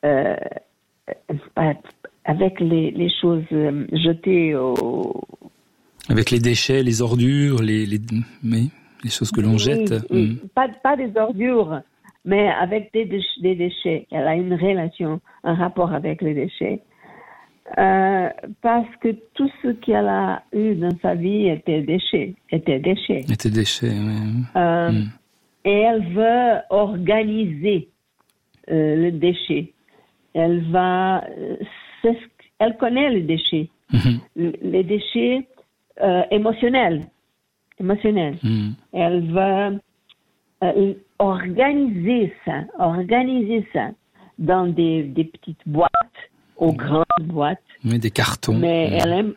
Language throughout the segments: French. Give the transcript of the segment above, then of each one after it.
avec les choses jetées avec les déchets, les ordures, les choses que l'on jette. Oui. Pas des ordures, mais avec des déchets. Elle a une relation, un rapport avec les déchets. Parce que tout ce qu'elle a eu dans sa vie était déchets. Oui. Et elle veut organiser le déchet. Elle connaît les déchets. Les déchets émotionnels. Elle veut organiser ça dans des petites boîtes, aux grandes boîtes. Oui, des cartons. Mais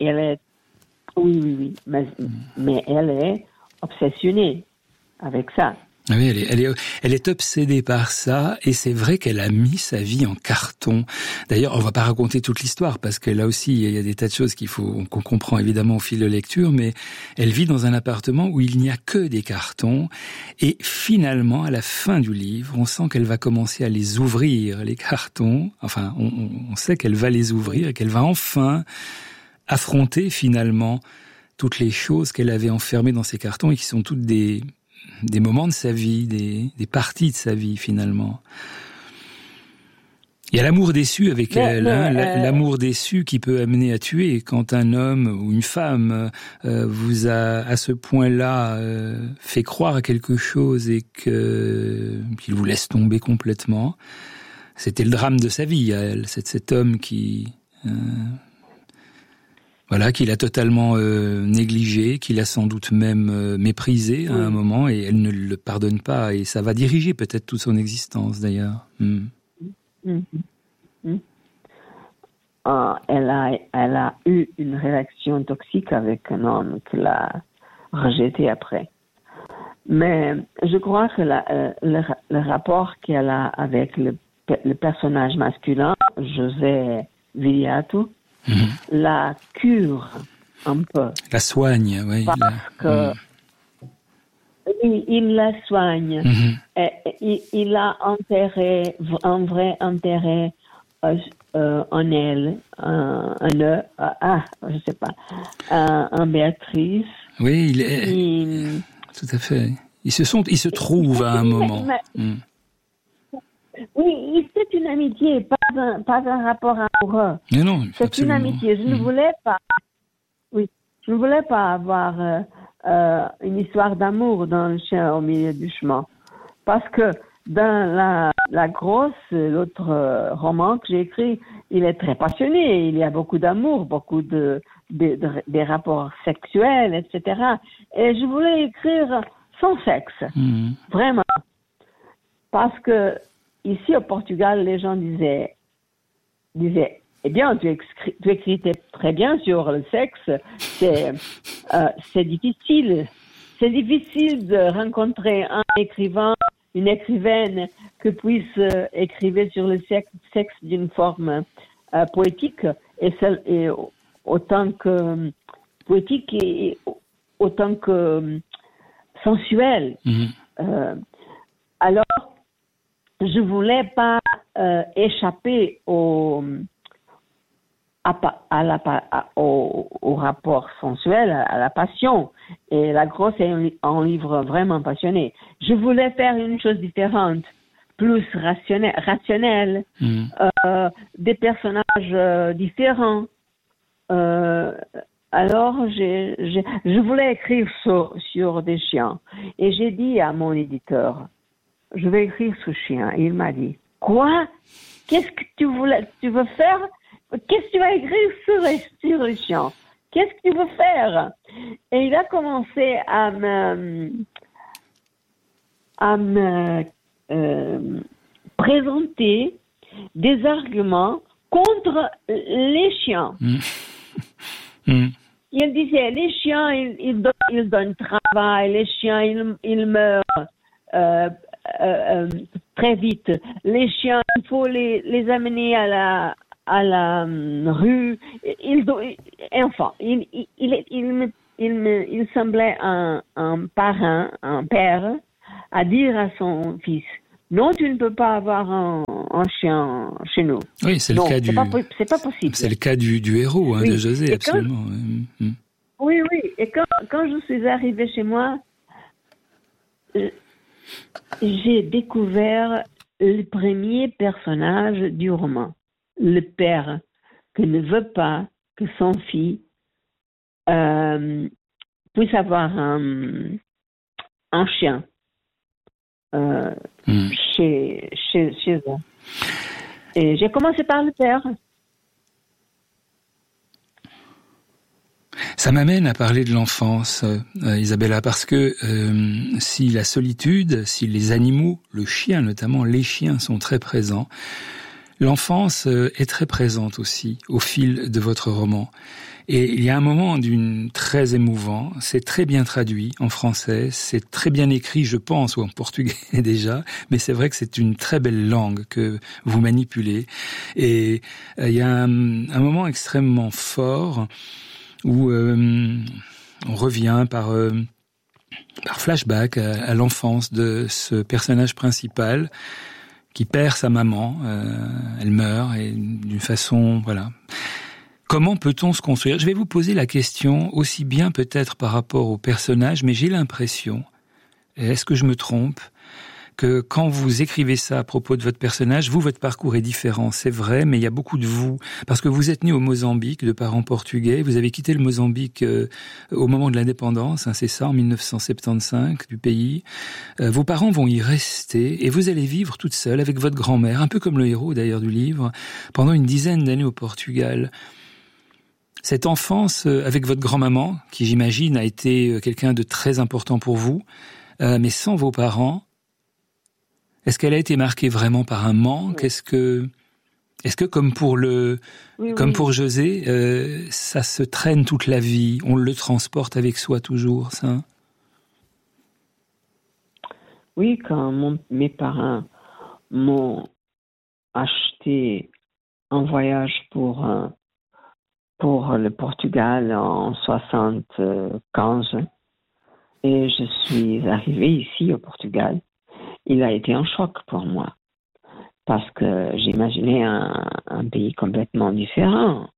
oui. Mais elle est obsessionnée avec ça. Oui, elle est obsédée par ça, et c'est vrai qu'elle a mis sa vie en carton. D'ailleurs, on va pas raconter toute l'histoire, parce que là aussi, il y a des tas de choses qu'on comprend évidemment au fil de lecture, mais elle vit dans un appartement où il n'y a que des cartons, et finalement, à la fin du livre, on sent qu'elle va commencer à les ouvrir, les cartons. Enfin, on sait qu'elle va les ouvrir, et qu'elle va enfin affronter finalement toutes les choses qu'elle avait enfermées dans ces cartons, et qui sont toutes des moments de sa vie, des parties de sa vie finalement. Il y a l'amour déçu avec elle, l'amour déçu qui peut amener à tuer. Quand un homme ou une femme vous a à ce point-là fait croire à quelque chose et qu'il vous laisse tomber complètement, c'était le drame de sa vie. Elle, c'est cet homme qui qu'il a totalement négligé, qu'il a sans doute même méprisé à un moment, et elle ne le pardonne pas, et ça va diriger peut-être toute son existence d'ailleurs. Elle a eu une réaction toxique avec un homme qu'elle a rejeté après. Mais je crois que le rapport qu'elle a avec le personnage masculin, José Viriato, la cure un peu. La soigne, oui. Il la soigne. Il a un vrai intérêt en elle, je sais pas, en Béatrice. Oui, tout à fait. Ils se trouvent à un moment. Oui, c'est une amitié, pas un rapport amoureux. Mais non, c'est absolument. Une amitié. Je ne voulais pas avoir une histoire d'amour dans Le chien au milieu du chemin. Parce que dans l'autre roman que j'ai écrit, il est très passionné, il y a beaucoup d'amour, beaucoup des rapports sexuels, etc. Et je voulais écrire sans sexe, vraiment. Parce que ici au Portugal, les gens disaient, eh bien, tu écris très bien sur le sexe. C'est difficile. C'est difficile de rencontrer un écrivain, une écrivaine qui puisse écrire sur le sexe d'une forme poétique et autant que poétique et autant que sensuelle. Alors, je voulais pas échapper au rapport sensuel, à la passion. Et La Grosse est un livre vraiment passionné. Je voulais faire une chose différente, plus rationnelle, des personnages différents. Alors, je voulais écrire sur des chiens. Et j'ai dit à mon éditeur, je vais écrire sur chien. Et il m'a dit, quoi? Qu'est-ce que tu veux faire? Qu'est-ce que tu vas écrire sur les chiens? Qu'est-ce que tu veux faire? Et il a commencé à me présenter des arguments contre les chiens. Il disait, les chiens, ils donnent travail, les chiens, ils meurent très vite. Les chiens, il faut les amener à la rue. Enfin, il semblait un parrain, un père, à dire à son fils, non, tu ne peux pas avoir un chien chez nous. Oui, c'est le cas c'est pas possible. C'est le cas du héros, hein, oui. de José, absolument. Oui. Et quand je suis arrivée chez moi, j'ai découvert le premier personnage du roman. Le père qui ne veut pas que son fils puisse avoir un chien chez eux. Et j'ai commencé par le père. Ça m'amène à parler de l'enfance, Isabella, parce que si la solitude, si les animaux, le chien notamment, les chiens sont très présents, l'enfance est très présente aussi au fil de votre roman. Et il y a un moment très émouvant, c'est très bien traduit en français, c'est très bien écrit, je pense, ou en portugais déjà, mais c'est vrai que c'est une très belle langue que vous manipulez. Et il y a un moment extrêmement fort où on revient par flashback à l'enfance de ce personnage principal qui perd sa maman, elle meurt, et d'une façon, voilà. Comment peut-on se construire ? Je vais vous poser la question aussi bien peut-être par rapport au personnage, mais j'ai l'impression, et est-ce que je me trompe, que quand vous écrivez ça à propos de votre personnage, votre parcours est différent, c'est vrai, mais il y a beaucoup de vous, parce que vous êtes né au Mozambique, de parents portugais, vous avez quitté le Mozambique au moment de l'indépendance, hein, c'est ça, en 1975, du pays. Vos parents vont y rester, et vous allez vivre toute seule avec votre grand-mère, un peu comme le héros d'ailleurs du livre, pendant une dizaine d'années au Portugal. Cette enfance avec votre grand-maman, qui j'imagine a été quelqu'un de très important pour vous, mais sans vos parents, est-ce qu'elle a été marquée vraiment par un manque ? Est-ce que comme pour pour José, ça se traîne toute la vie, on le transporte avec soi toujours, ça ? Oui, quand mes parents m'ont acheté un voyage pour le Portugal en 1975 et je suis arrivée ici au Portugal, il a été un choc pour moi parce que j'imaginais un pays complètement différent.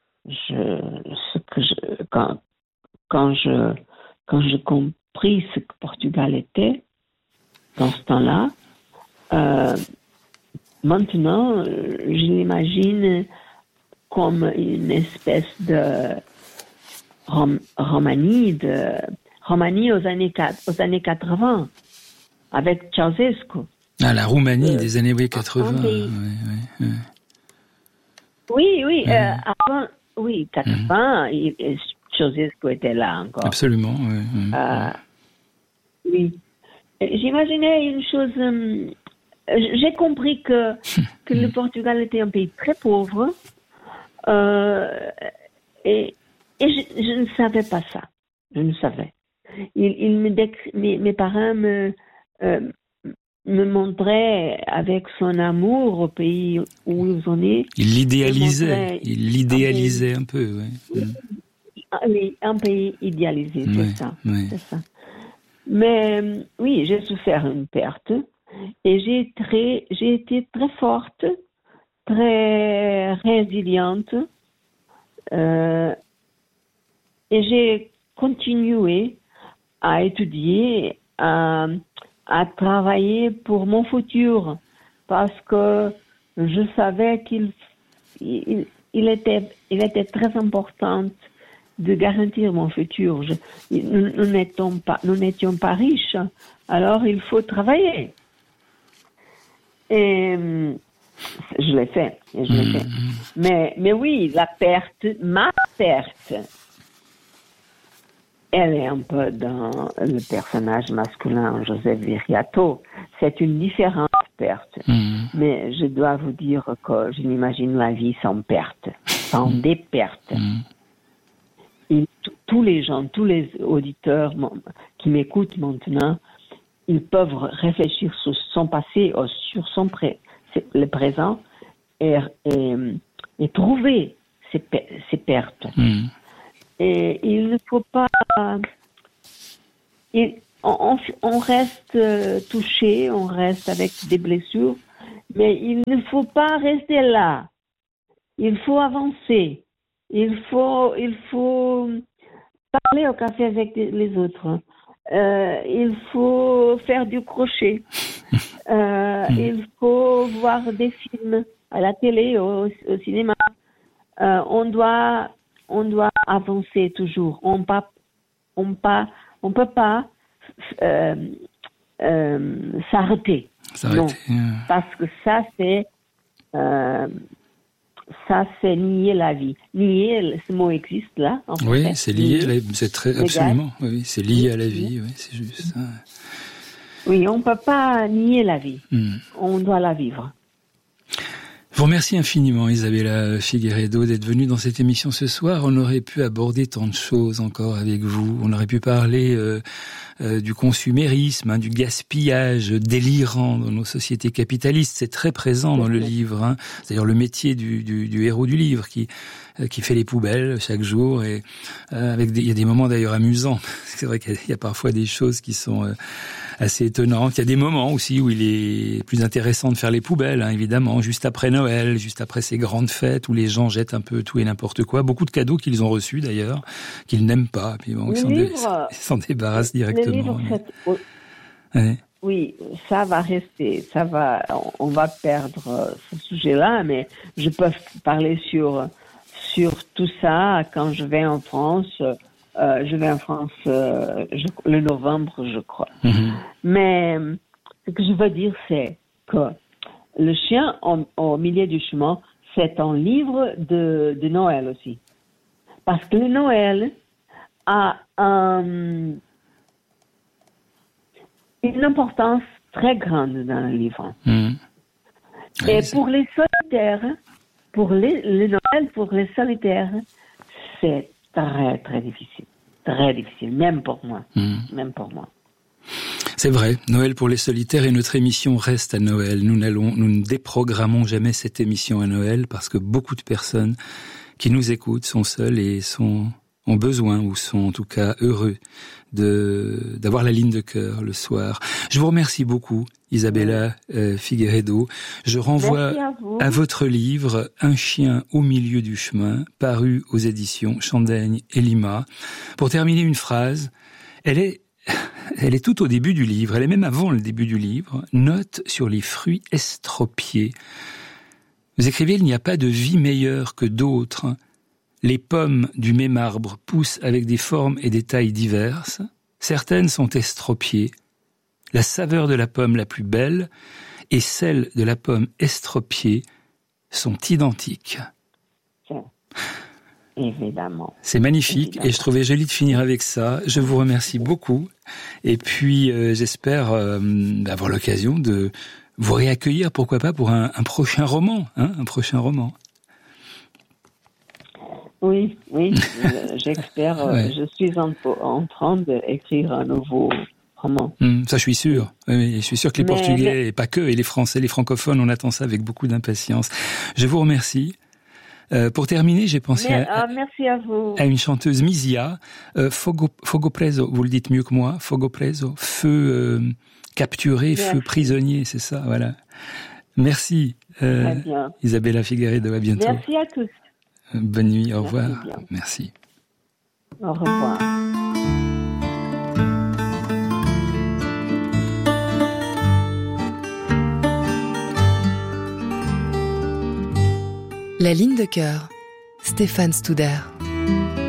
Quand j'ai compris ce que Portugal était dans ce temps-là, maintenant je l'imagine comme une espèce de Roumanie aux années 80 avec Ceausescu. Ah, la Roumanie des années 80. Oui. Avant, 80, Ceausescu était là encore. Absolument, oui. J'imaginais une chose. J'ai compris que le Portugal était un pays très pauvre. Et je ne savais pas ça. Je ne savais. Mes parents me montraient avec son amour au pays où ils sont nés. Il l'idéalisait un peu, oui. Oui, un pays idéalisé, c'est ça. Mais oui, j'ai souffert une perte et j'ai été très forte, très résiliente. Et j'ai continué à étudier, à travailler pour mon futur, parce que je savais qu'il était très important de garantir mon futur. Nous n'étions pas riches, alors il faut travailler. Et je l'ai fait. Mais oui, ma perte, elle est un peu dans le personnage masculin, Joseph Viriato. C'est une différente perte. Mais je dois vous dire que je n'imagine la vie sans perte, sans des pertes. Tous les gens, tous les auditeurs qui m'écoutent maintenant, ils peuvent réfléchir sur son passé ou sur le présent et trouver ces pertes. Et il ne faut pas... on reste touché, on reste avec des blessures, mais il ne faut pas rester là. Il faut avancer. Il faut parler au café avec les autres. Il faut faire du crochet. Il faut voir des films à la télé, au cinéma. On doit avancer toujours. On peut pas s'arrêter. Non, parce que ça c'est nier la vie. Nier, ce mot existe là. Oui, fait. C'est lié. C'est très absolument. Oui, c'est lié à la vie. Oui, c'est juste. Oui, on peut pas nier la vie. On doit la vivre. Je vous remercie infiniment, Isabella Figueiredo, d'être venue dans cette émission ce soir. On aurait pu aborder tant de choses encore avec vous. On aurait pu parler du consumérisme, du gaspillage délirant dans nos sociétés capitalistes. C'est très présent dans le livre. C'est d'ailleurs le métier du héros du livre qui fait les poubelles chaque jour. Et il y a des moments d'ailleurs amusants. C'est vrai qu'il y a parfois des choses qui sont assez étonnantes. Il y a des moments aussi où il est plus intéressant de faire les poubelles, évidemment, juste après Noël, juste après ces grandes fêtes où les gens jettent un peu tout et n'importe quoi. Beaucoup de cadeaux qu'ils ont reçus d'ailleurs, qu'ils n'aiment pas, puis bon, ils s'en débarrassent directement. Oui, ça va rester, on va perdre ce sujet-là, mais je peux parler sur tout ça quand je vais en France. Je vais en France le novembre, je crois. Mais ce que je veux dire, c'est que Le chien au milieu du chemin, c'est un livre de Noël aussi. Parce que le Noël a une importance très grande dans le livre. Et pour les solitaires, pour le Noël, pour les solitaires, c'est très, très difficile. Très difficile, même pour moi. Même pour moi. C'est vrai, Noël pour les solitaires et notre émission reste à Noël. Nous ne déprogrammons jamais cette émission à Noël parce que beaucoup de personnes qui nous écoutent sont seules et ont besoin ou sont en tout cas heureux d'avoir la ligne de cœur le soir. Je vous remercie beaucoup, Isabella Figueiredo. Je renvoie à votre livre « Un chien au milieu du chemin », paru aux éditions Chandaigne et Lima. Pour terminer, une phrase. Elle est tout au début du livre, elle est même avant le début du livre. Note sur les fruits estropiés. Vous écrivez « Il n'y a pas de vie meilleure que d'autres. Les pommes du même arbre poussent avec des formes et des tailles diverses. Certaines sont estropiées. La saveur de la pomme la plus belle et celle de la pomme estropiée sont identiques. » Évidemment. C'est magnifique et je trouvais joli de finir avec ça. Je vous remercie beaucoup et puis j'espère avoir l'occasion de vous réaccueillir, pourquoi pas, pour un prochain roman, un prochain roman. Oui, j'espère. Ouais. Je suis en train d'écrire un nouveau roman. Ça, je suis sûr. Oui, je suis sûr que les Portugais, et pas que, et les Français, les francophones, on attend ça avec beaucoup d'impatience. Je vous remercie. Pour terminer, j'ai pensé merci à vous. À une chanteuse, Misia, Fogo preso, vous le dites mieux que moi, Fogo preso, feu capturé, merci. Feu prisonnier, c'est ça, voilà. Merci, Isabella Figueiredo, à bientôt. Merci à tous. Bonne nuit, au revoir. Merci. Au revoir. La ligne de cœur, Stéphane Studer.